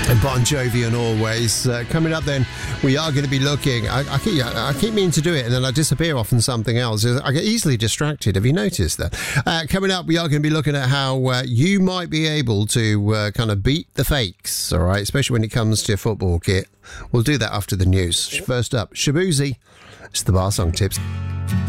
Bon Jovi and Always. Coming up then, we are going to be looking. I keep meaning to do it and then I disappear off on something else. I get easily distracted. Have you noticed that? Coming up, we are going to be looking at how you might be able to kind of beat the fakes, all right, especially when it comes to your football kit. We'll do that after the news. First up, Shaboozey. It's the Bar Song Tips.